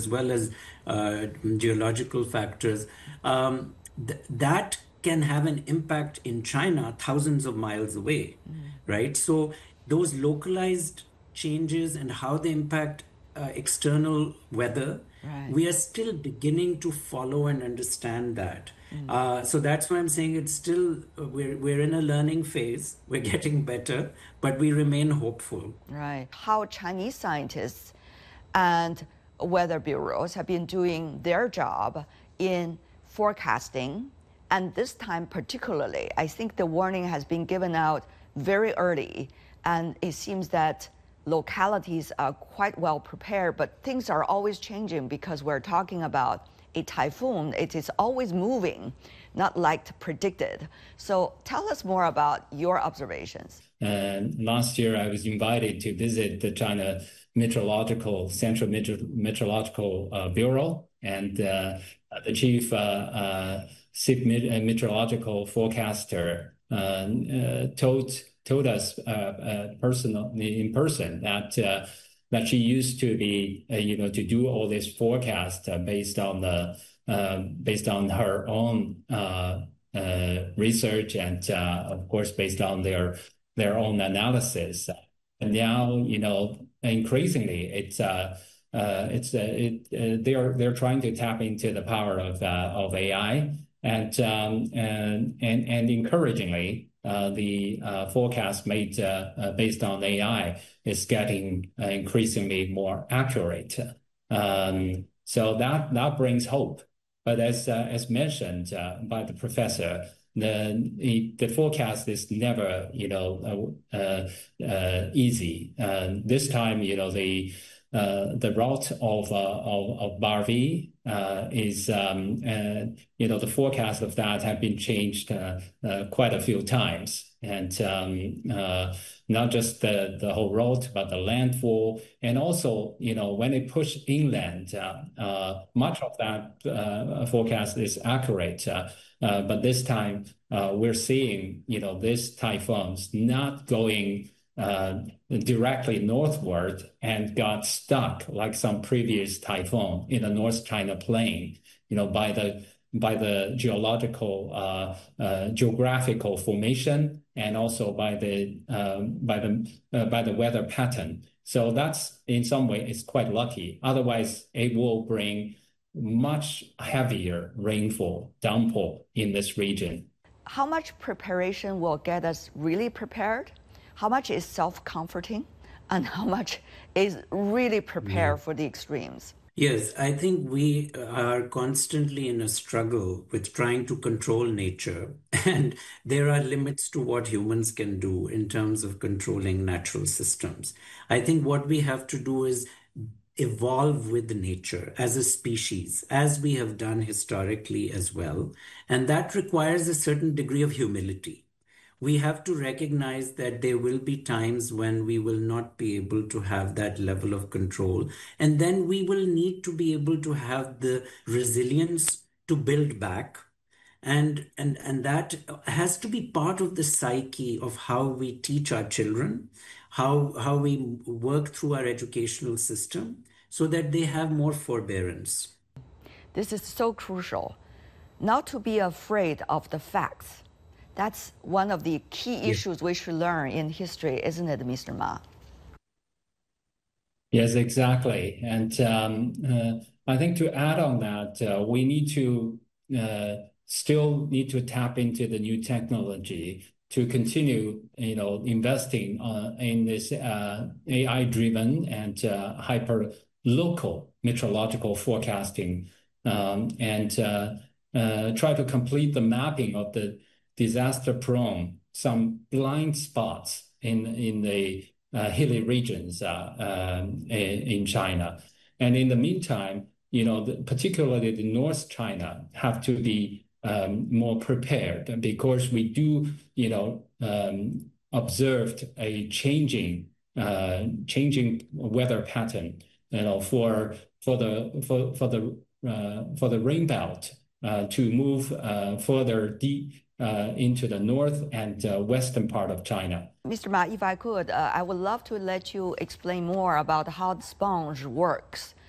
well as geological factors, that can have an impact in China thousands of miles away, right? So those localized changes and how they impact external weather, Right. we are still beginning to follow and understand that. So that's why I'm saying it's still we're in a learning phase. We're getting better, but we remain hopeful. Right. How Chinese scientists and weather bureaus have been doing their job in forecasting. And this time, particularly, I think the warning has been given out very early. And it seems that localities are quite well prepared, but things are always changing because we're talking about a typhoon. It is always moving, not like predicted. So tell us more about your observations. And last year, I was invited to visit the China Central Meteorological Bureau, and the chief meteorological forecaster told us personally in person that she used to be to do all this forecast based on her own research and of course based on their own analysis. And now increasingly they're trying to tap into the power of AI, and encouragingly the forecast made based on AI is getting increasingly more accurate. So that brings hope. But as mentioned by the professor, the forecast is never easy. This time, the route of Barvi is the forecast of that have been changed quite a few times, and not just the whole route, but the landfall, and also when they push inland, much of that forecast is accurate. But this time we're seeing these typhoons not going directly northward and got stuck like some previous typhoon in the North China Plain, by the geographical formation, and also by the weather pattern. So that's in some way it's quite lucky. Otherwise, it will bring much heavier rainfall, downpour in this region. How much preparation will get us really prepared? How much is self-comforting, and how much is really prepared for the extremes? Yes, I think we are constantly in a struggle with trying to control nature, and there are limits to what humans can do in terms of controlling natural systems. I think what we have to do is evolve with nature as a species, as we have done historically as well, and that requires a certain degree of humility. We have to recognize that there will be times when we will not be able to have that level of control. And then we will need to be able to have the resilience to build back. And that has to be part of the psyche of how we teach our children, how we work through our educational system so that they have more forbearance. This is so crucial, not to be afraid of the facts. That's one of the key issues we should learn in history, isn't it, Mr. Ma? Yes, exactly. And I think to add on that, we need to still need to tap into the new technology to continue, investing in this AI-driven and hyper-local meteorological forecasting, and try to complete the mapping of the disaster-prone, some blind spots in the hilly regions in China. And in the meantime, particularly the North China have to be more prepared, because we do, observed a changing weather pattern, for the rain belt to move further deep into the north and western part of China. Mr. Ma, if I could, I would love to let you explain more about how the sponge works.